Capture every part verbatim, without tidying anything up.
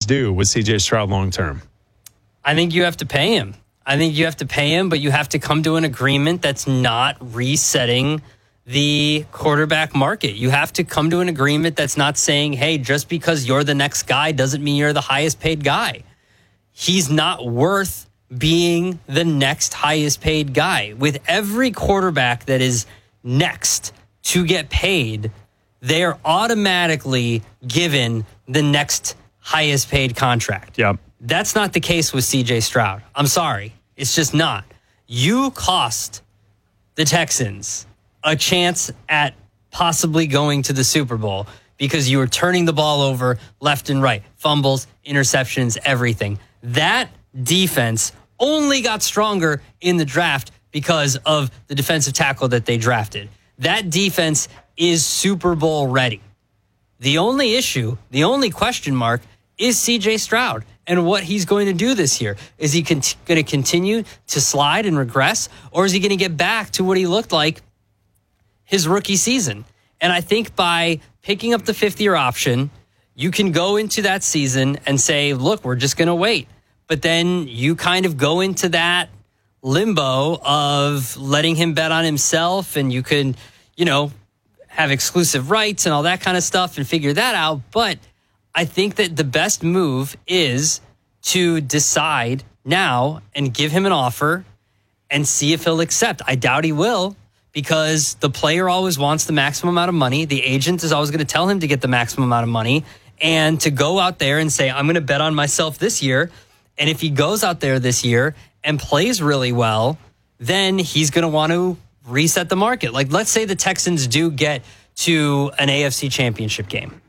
do with C J Stroud long term? I think you have to pay him. I think you have to pay him, but you have to come to an agreement that's not resetting the quarterback market. You have to come to an agreement that's not saying, hey, just because you're the next guy doesn't mean you're the highest paid guy. He's not worth being the next highest paid guy. With every quarterback that is next to get paid, they're automatically given the next highest paid contract. Yep. That's not the case with C J Stroud. I'm sorry. It's just not. You cost the Texans a chance at possibly going to the Super Bowl because you were turning the ball over left and right. Fumbles, interceptions, everything. That defense only got stronger in the draft because of the defensive tackle that they drafted. That defense is Super Bowl ready. The only issue, the only question mark is C J Stroud and what he's going to do this year. Is he con- going to continue to slide and regress, or is he going to get back to what he looked like his rookie season? And I think by picking up the fifth-year option, you can go into that season and say, look, we're just going to wait. But then you kind of go into that limbo of letting him bet on himself, and you can, you know, have exclusive rights and all that kind of stuff and figure that out. But I think that the best move is to decide now and give him an offer and see if he'll accept. I doubt he will, because the player always wants the maximum amount of money. The agent is always going to tell him to get the maximum amount of money, and to go out there and say, I'm going to bet on myself this year. And if he goes out there this year and plays really well, then he's going to want to reset the market. Like, let's say the Texans do get to an A F C championship game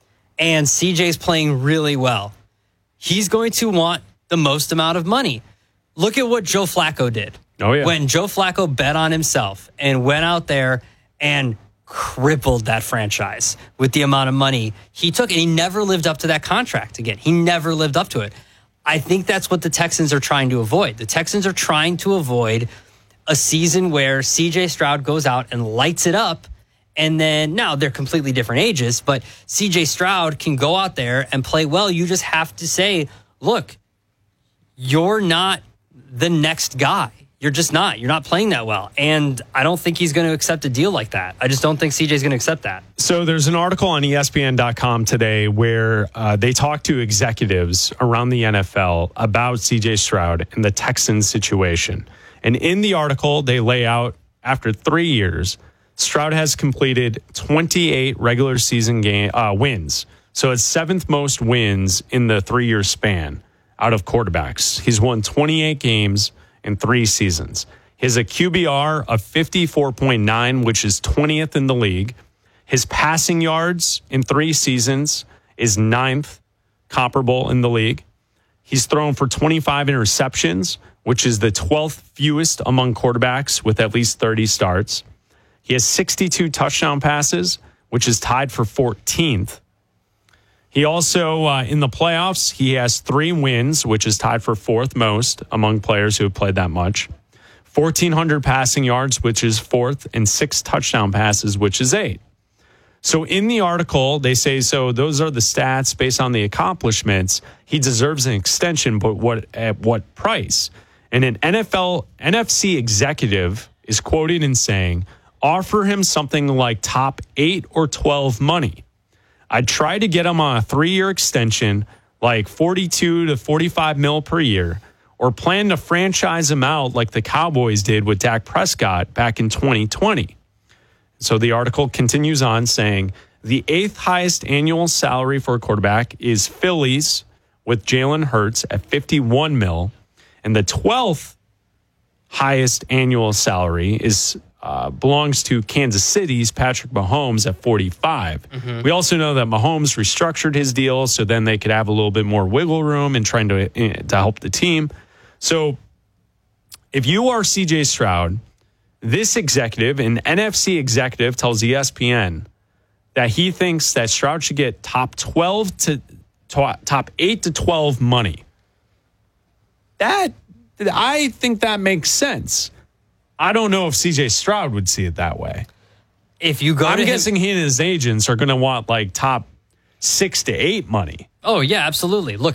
and C J's playing really well. He's going to want the most amount of money. Look at what Joe Flacco did. Oh, yeah. When Joe Flacco bet on himself and went out there and crippled that franchise with the amount of money he took, and he never lived up to that contract again. He never lived up to it. I think that's what the Texans are trying to avoid. The Texans are trying to avoid a season where C J Stroud goes out and lights it up. And then, now they're completely different ages, but C J Stroud can go out there and play well. You just have to say, look, you're not the next guy. You're just not. You're not playing that well. And I don't think he's going to accept a deal like that. I just don't think C J's going to accept that. So there's an article on E S P N dot com today where uh, they talk to executives around the N F L about C J Stroud and the Texans situation. And in the article, they lay out, after three years, Stroud has completed twenty-eight regular season game uh, wins. So it's seventh most wins in the three-year span out of quarterbacks. He's won twenty-eight games in three seasons. He has a Q B R of fifty-four point nine, which is twentieth in the league. His passing yards in three seasons is ninth, comparable in the league. He's thrown for twenty-five interceptions, which is the twelfth fewest among quarterbacks with at least thirty starts. He has sixty-two touchdown passes, which is tied for fourteenth. He also, uh, in the playoffs, he has three wins, which is tied for fourth most among players who have played that much. fourteen hundred passing yards, which is fourth, and six touchdown passes, which is eight. So in the article, they say, so those are the stats based on the accomplishments. He deserves an extension, but what at what price? And an N F L, N F C executive is quoted in saying, offer him something like top eight or twelve money. I'd try to get him on a three-year extension, like forty-two to forty-five mil per year, or plan to franchise him out like the Cowboys did with Dak Prescott back in twenty twenty. So the article continues on saying, the eighth highest annual salary for a quarterback is Phillies with Jalen Hurts at fifty-one mil, and the twelfth highest annual salary is Uh, belongs to Kansas City's Patrick Mahomes at forty-five. Mm-hmm. We also know that Mahomes restructured his deal so then they could have a little bit more wiggle room in trying to, to help the team. So if you are C J Stroud, this executive, an N F C executive, tells E S P N that he thinks that Stroud should get top twelve to top eight to twelve money. That, I think that makes sense. I don't know if C J Stroud would see it that way. If you go I'm to guessing him, he and his agents are going to want like top six to eight money. Oh, yeah, absolutely. Look,